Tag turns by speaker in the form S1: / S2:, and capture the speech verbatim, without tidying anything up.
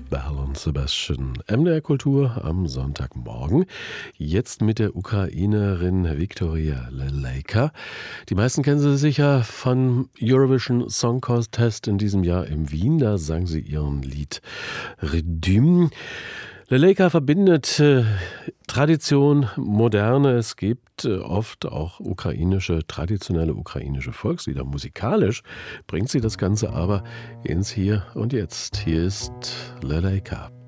S1: Belle und Sebastian. M D R Kultur am Sonntagmorgen. Jetzt mit der Ukrainerin Viktoria Lelejka. Die meisten kennen sie sicher von Eurovision Song Contest in diesem Jahr in Wien. Da sang sie ihren Lied Redüm. Lelejka verbindet äh, Tradition, Moderne. Es gibt äh, oft auch ukrainische, traditionelle ukrainische Volkslieder. Musikalisch bringt sie das Ganze aber ins Hier und Jetzt. Hier ist Lelejka.